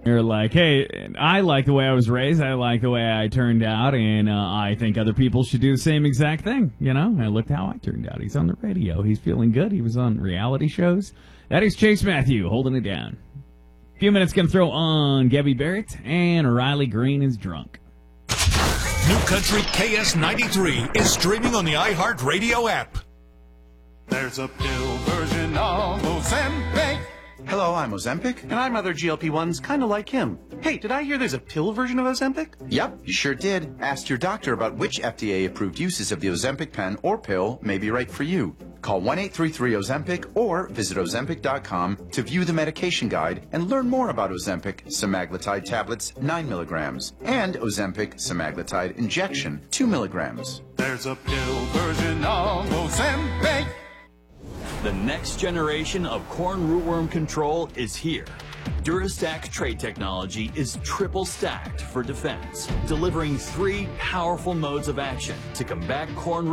You're like, hey, I like the way I was raised, I like the way I turned out, and I think other people should do the same exact thing, you know? And look how I turned out. He's on the radio. He's feeling good. He was on reality shows. That is Chase Matthew holding it down. A few minutes going to throw on Gabby Barrett, and Riley Green is drunk. New Country KS93 is streaming on the iHeartRadio app. There's a pill version of Ozempic. Hello, I'm Ozempic. And I'm other GLP-1s kind of like him. Hey, did I hear there's a pill version of Ozempic? Yep, you sure did. Ask your doctor about which FDA-approved uses of the Ozempic pen or pill may be right for you. Call 1-833-OZEMPIC or visit Ozempic.com to view the medication guide and learn more about Ozempic semaglutide tablets 9 milligrams and Ozempic semaglutide injection 2 milligrams. There's a pill version of Ozempic. The next generation of corn rootworm control is here. Durastack trait technology is triple stacked for defense, delivering 3 powerful modes of action to combat corn